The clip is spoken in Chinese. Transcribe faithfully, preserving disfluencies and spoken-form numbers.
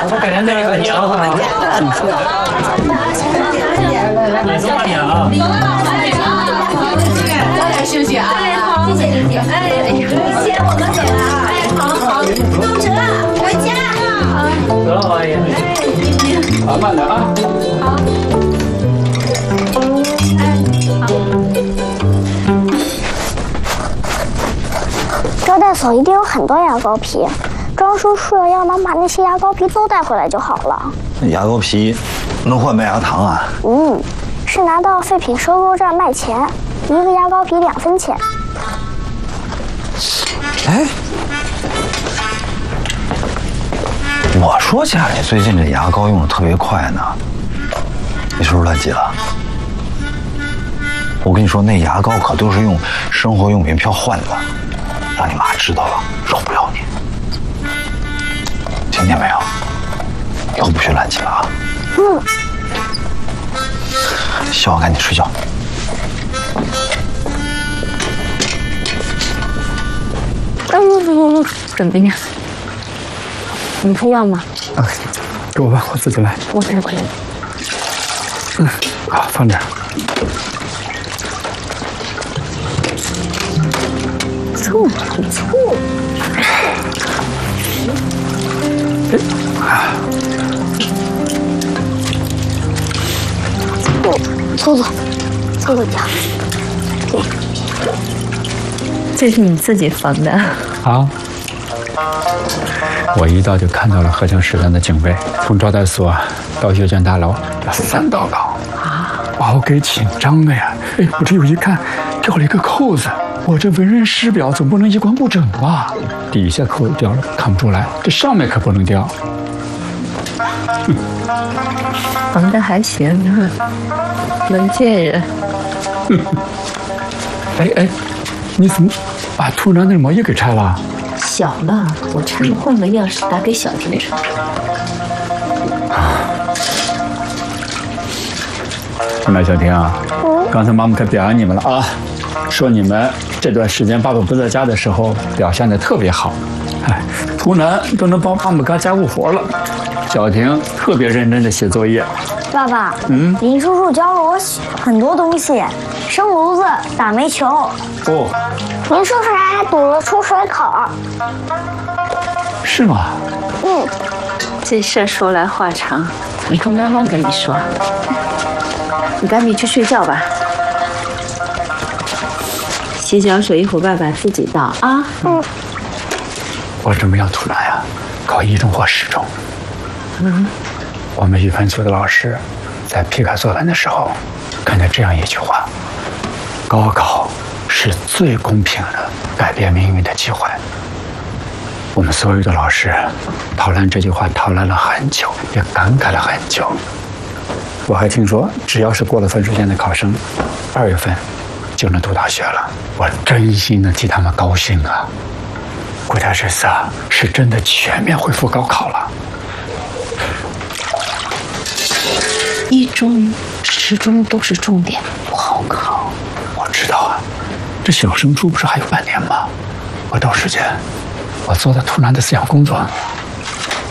我改天再来看你啊。你送你啊。 早点休息啊。好，谢谢林姐。哎，谢谢我们姐了。哎，好好，动车回家。 得了，阿姨。好，慢点啊。 好。 招待所一定有很多牙膏皮，庄叔说要能把那些牙膏皮都带回来就好了。 那牙膏皮能换麦芽糖啊？ 嗯，是拿到废品收购站卖钱，一个牙膏皮两分钱。 哎，我说家里最近这牙膏用的特别快呢，你是不是乱记了？我跟你说，那牙膏可都是用生活用品票换的，让你妈知道了，饶不了你。听见没有？以后不许乱记了啊！嗯。洗完赶紧睡觉。 嗯，准备呢？你配药吗？ 啊，给我吧，我自己来。 我这可以。 嗯，好，放这儿。 醋，醋。 啊。 凑凑，凑凑脚。对。 这是你自己缝的啊！我一到就看到了河江师团的警卫，从招待所到阅卷大楼，要三道岗啊！把我给紧张的呀！哎，我这有一看掉了一个扣子，我这文人师表总不能一关不整吧？底下扣子掉了看不出来，这上面可不能掉。 缝的还行，能见人。 哎哎，你怎么把兔男的毛衣给拆了？ 小了，我拆了换个样式打给小婷穿。 那小婷啊，刚才妈妈可表扬你们了啊，说你们这段时间爸爸不在家的时候表现得特别好，哎，图南都能帮妈妈干家务活了，小婷特别认真的写作业。 爸爸， 嗯， 林叔叔教了我很多东西，生炉子、打煤球。 哦， 林叔叔还堵了出水口。 是吗？ 嗯， 这事儿说来话长，以后慢慢跟你说。你赶紧去睡觉吧，洗脚水一会儿爸爸自己倒啊。 嗯。 我准备让图南呀考一中或十中。嗯。我们语文组的老师在批改作文的时候，看见这样一句话：高考是最公平的改变命运的机会。我们所有的老师讨论这句话讨论了很久，也感慨了很久。我还听说，只要是过了分数线的考生，二月份就能读大学了。我真心的替他们高兴啊！国家这次啊，是真的全面恢复高考了。 一中、十中都是重点，不好考。 我知道啊，这小升初不是还有半年吗？我到时间，我做的图南的思想工作